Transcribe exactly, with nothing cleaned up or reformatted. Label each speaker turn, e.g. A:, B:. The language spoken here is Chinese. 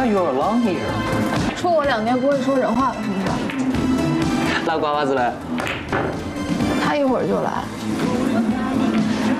A: Why you alone here？
B: 说我两年不会说人话了，是不是？
A: 那瓜娃子嘞？
B: 他一会儿就来。